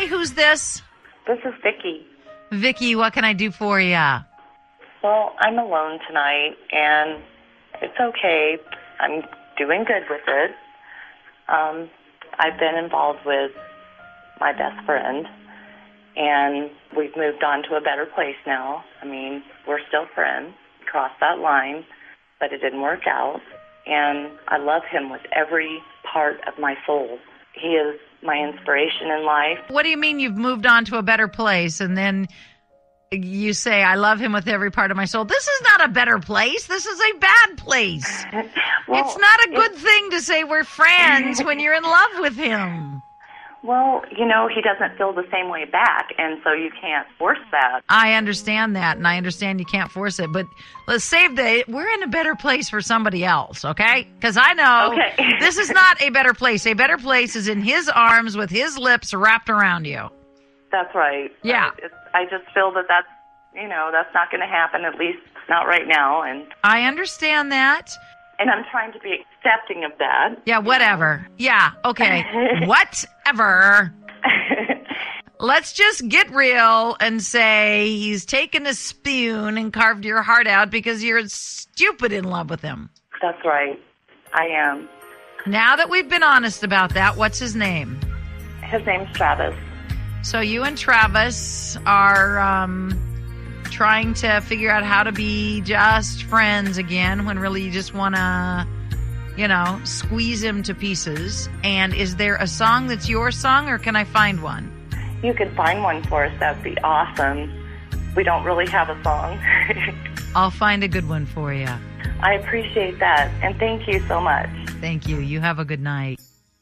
Hi, who's this? This is Vicki. Vicki, what can I do for you? Well, I'm alone tonight, and it's okay. I'm doing good with it. I've been involved with my best friend, and we've moved on to a better place now. I mean, we're still friends. We crossed that line, but it didn't work out. And I love him with every part of my soul. He is my inspiration in life. What do you mean you've moved on to a better place and then you say, I love him with every part of my soul? This is not a better place. This is a bad place. Well, it's not a good thing to say we're friends when you're in love with him. Well, you know, he doesn't feel the same way back, and so you can't force that. I understand that, and I understand you can't force it, but let's save we're in a better place for somebody else, okay? Because I know this is not a better place. A better place is in his arms with his lips wrapped around you. That's right. Yeah. I just feel that's not going to happen, at least not right now. And I understand that. And I'm trying to be accepting of that. Yeah, whatever. Yeah, okay. Whatever. Let's just get real and say he's taken a spoon and carved your heart out because you're stupid in love with him. That's right. I am. Now that we've been honest about that, what's his name? His name's Travis. So you and Travis are trying to figure out how to be just friends again when really you just want to, squeeze him to pieces. And is there a song that's your song, or can I find one? You could find one for us. That'd be awesome. We don't really have a song. I'll find a good one for you. I appreciate that. And thank you so much. Thank you. You have a good night.